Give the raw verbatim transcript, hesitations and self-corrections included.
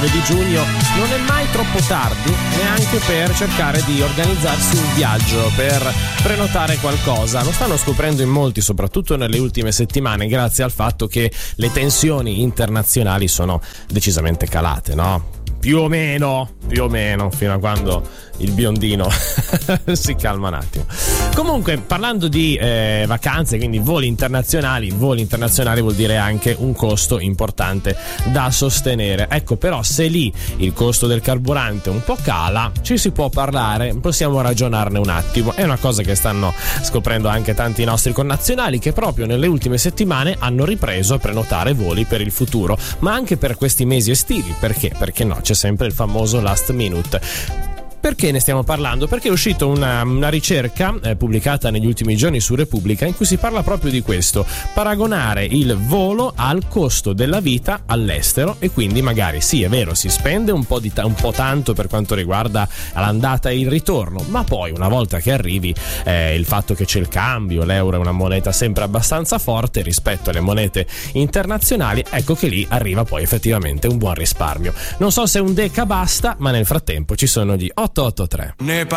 nove di giugno non è mai troppo tardi neanche per cercare di organizzarsi un viaggio, per prenotare qualcosa. Lo stanno scoprendo in molti, soprattutto nelle ultime settimane, grazie al fatto che le tensioni internazionali sono decisamente calate, no? Più o meno, più o meno, fino a quando il biondino si calma un attimo. Comunque, parlando di eh, vacanze, quindi voli internazionali, voli internazionali vuol dire anche un costo importante da sostenere. Ecco, però se lì il costo del carburante un po' cala, ci si può parlare, possiamo ragionarne un attimo. È una cosa che stanno scoprendo anche tanti nostri connazionali, che proprio nelle ultime settimane hanno ripreso a prenotare voli per il futuro, ma anche per questi mesi estivi. Perché? Perché no, c'è sempre il famoso last minute. Perché ne stiamo parlando? Perché è uscita una, una ricerca eh, pubblicata negli ultimi giorni su Repubblica, in cui si parla proprio di questo: paragonare il volo al costo della vita all'estero. E quindi magari sì, è vero, si spende un po', di ta- un po' tanto per quanto riguarda l'andata e il ritorno, ma poi una volta che arrivi eh, il fatto che c'è il cambio, l'euro è una moneta sempre abbastanza forte rispetto alle monete internazionali, ecco che lì arriva poi effettivamente un buon risparmio. Non so se un deca basta, ma nel frattempo ci sono gli otto otto tre. Ne